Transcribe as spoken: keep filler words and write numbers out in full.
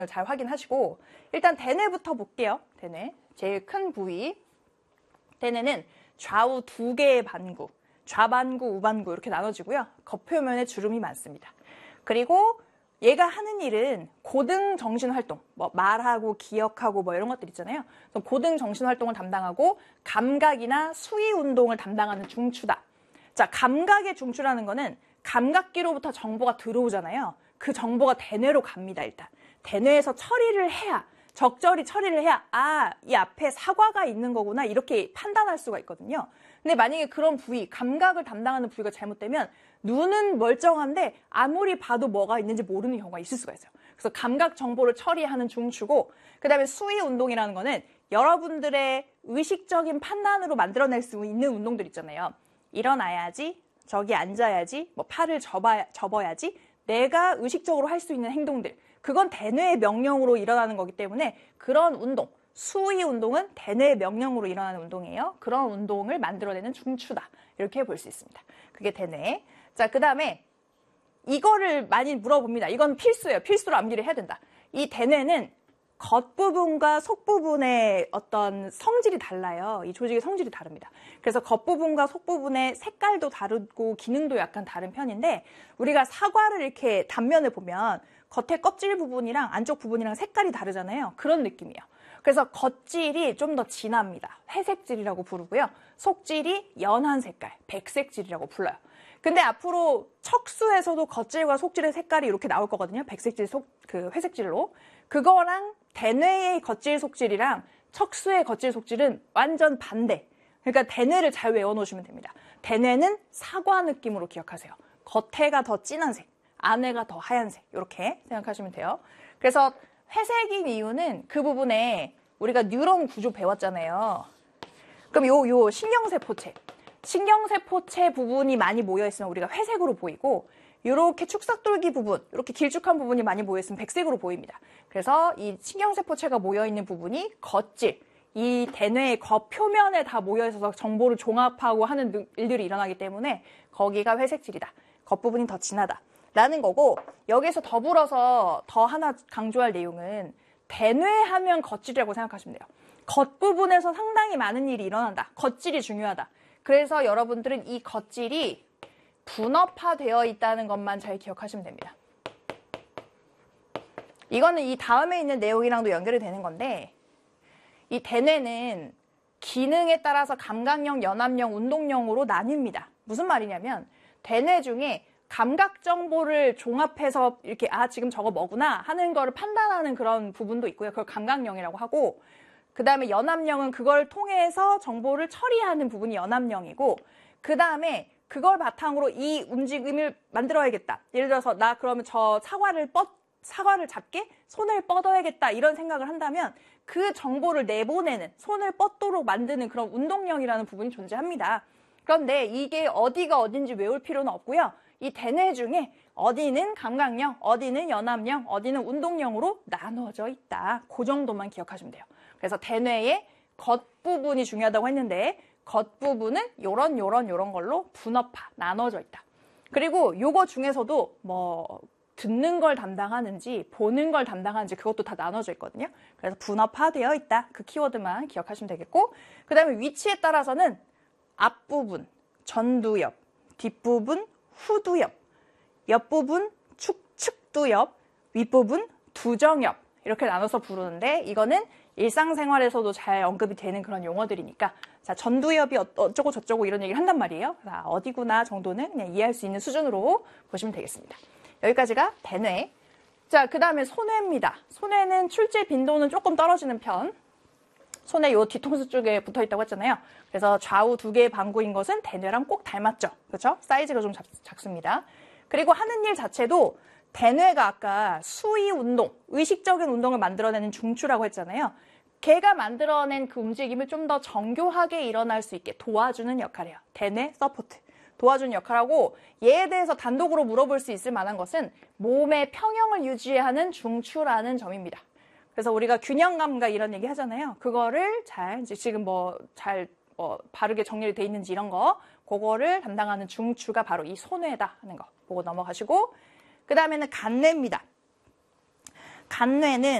잘 확인하시고 일단 대뇌부터 볼게요. 대뇌. 제일 큰 부위. 대뇌는 좌우 두 개의 반구, 좌반구, 우반구 이렇게 나눠지고요. 겉표면에 주름이 많습니다. 그리고 얘가 하는 일은 고등 정신 활동, 뭐 말하고 기억하고 뭐 이런 것들 있잖아요. 고등 정신 활동을 담당하고 감각이나 수위 운동을 담당하는 중추다. 자, 감각의 중추라는 거는 감각기로부터 정보가 들어오잖아요. 그 정보가 대뇌로 갑니다, 일단. 대뇌에서 처리를 해야, 적절히 처리를 해야, 아, 이 앞에 사과가 있는 거구나, 이렇게 판단할 수가 있거든요. 근데 만약에 그런 부위, 감각을 담당하는 부위가 잘못되면 눈은 멀쩡한데 아무리 봐도 뭐가 있는지 모르는 경우가 있을 수가 있어요. 그래서 감각 정보를 처리하는 중추고, 그 다음에 수위 운동이라는 거는 여러분들의 의식적인 판단으로 만들어낼 수 있는 운동들 있잖아요. 일어나야지, 저기 앉아야지, 뭐 팔을 접어야, 접어야지, 내가 의식적으로 할 수 있는 행동들. 그건 대뇌의 명령으로 일어나는 거기 때문에 그런 운동, 수위 운동은 대뇌의 명령으로 일어나는 운동이에요. 그런 운동을 만들어내는 중추다. 이렇게 볼 수 있습니다. 그게 대뇌. 자, 그 다음에 이거를 많이 물어봅니다. 이건 필수예요. 필수로 암기를 해야 된다. 이 대뇌는 겉부분과 속부분의 어떤 성질이 달라요. 이 조직의 성질이 다릅니다. 그래서 겉부분과 속부분의 색깔도 다르고 기능도 약간 다른 편인데 우리가 사과를 이렇게 단면을 보면 겉에 껍질 부분이랑 안쪽 부분이랑 색깔이 다르잖아요. 그런 느낌이에요. 그래서 겉질이 좀 더 진합니다. 회색질이라고 부르고요. 속질이 연한 색깔, 백색질이라고 불러요. 근데 앞으로 척수에서도 겉질과 속질의 색깔이 이렇게 나올 거거든요. 백색질, 속, 그 회색질로. 그거랑 대뇌의 겉질, 속질이랑 척수의 겉질, 속질은 완전 반대. 그러니까 대뇌를 잘 외워놓으시면 됩니다. 대뇌는 사과 느낌으로 기억하세요. 겉에가 더 진한 색, 안에가 더 하얀색. 이렇게 생각하시면 돼요. 그래서 회색인 이유는 그 부분에 우리가 뉴런 구조 배웠잖아요. 그럼 요, 요 신경세포체. 신경세포체 부분이 많이 모여있으면 우리가 회색으로 보이고 이렇게 축삭돌기 부분, 이렇게 길쭉한 부분이 많이 모여있으면 백색으로 보입니다. 그래서 이 신경세포체가 모여있는 부분이 겉질, 이 대뇌의 겉표면에 다 모여있어서 정보를 종합하고 하는 일들이 일어나기 때문에 거기가 회색질이다. 겉부분이 더 진하다. 라는 거고 여기서 더불어서 더 하나 강조할 내용은 대뇌하면 겉질이라고 생각하시면 돼요. 겉부분에서 상당히 많은 일이 일어난다. 겉질이 중요하다. 그래서 여러분들은 이 겉질이 분업화되어 있다는 것만 잘 기억하시면 됩니다. 이거는 이 다음에 있는 내용이랑도 연결이 되는 건데 이 대뇌는 기능에 따라서 감각형, 연합형, 운동형으로 나뉩니다. 무슨 말이냐면 대뇌 중에 감각 정보를 종합해서 이렇게 아 지금 저거 뭐구나 하는 거를 판단하는 그런 부분도 있고요. 그걸 감각형이라고 하고 그 다음에 연합형은 그걸 통해서 정보를 처리하는 부분이 연합형이고 그 다음에 그걸 바탕으로 이 움직임을 만들어야겠다. 예를 들어서 나 그러면 저 사과를 뻗 사과를 잡게 손을 뻗어야겠다 이런 생각을 한다면 그 정보를 내보내는 손을 뻗도록 만드는 그런 운동형이라는 부분이 존재합니다. 그런데 이게 어디가 어딘지 외울 필요는 없고요. 이 대뇌 중에 어디는 감각형, 어디는 연합형, 어디는 운동형으로 나눠져 있다. 그 정도만 기억하시면 돼요. 그래서 대뇌의 겉부분이 중요하다고 했는데 겉부분은 요런 요런 요런 걸로 분업화, 나눠져 있다. 그리고 요거 중에서도 뭐 듣는 걸 담당하는지 보는 걸 담당하는지 그것도 다 나눠져 있거든요. 그래서 분업화되어 있다. 그 키워드만 기억하시면 되겠고 그 다음에 위치에 따라서는 앞부분, 전두엽, 뒷부분, 후두엽, 옆부분, 축측두엽, 윗부분, 두정엽 이렇게 나눠서 부르는데 이거는 일상생활에서도 잘 언급이 되는 그런 용어들이니까 자 전두엽이 어쩌고 저쩌고 이런 얘기를 한단 말이에요. 자, 어디구나 정도는 그냥 이해할 수 있는 수준으로 보시면 되겠습니다. 여기까지가 대뇌. 자, 그 다음에 손뇌입니다. 손뇌는 출제 빈도는 조금 떨어지는 편. 손에 요 뒤통수 쪽에 붙어 있다고 했잖아요. 그래서 좌우 두 개의 방구인 것은 대뇌랑 꼭 닮았죠. 그렇죠? 사이즈가 좀 작, 작습니다. 그리고 하는 일 자체도 대뇌가 아까 수위 운동, 의식적인 운동을 만들어내는 중추라고 했잖아요. 걔가 만들어낸 그 움직임을 좀 더 정교하게 일어날 수 있게 도와주는 역할이에요. 대뇌 서포트. 도와주는 역할하고 얘에 대해서 단독으로 물어볼 수 있을 만한 것은 몸의 평형을 유지하는 중추라는 점입니다. 그래서 우리가 균형 감각 이런 얘기 하잖아요. 그거를 잘 이제 지금 뭐 잘 뭐 바르게 정리를 돼 있는지 이런 거 그거를 담당하는 중추가 바로 이 손뇌다 하는 거 보고 넘어가시고 그 다음에는 간뇌입니다. 간뇌는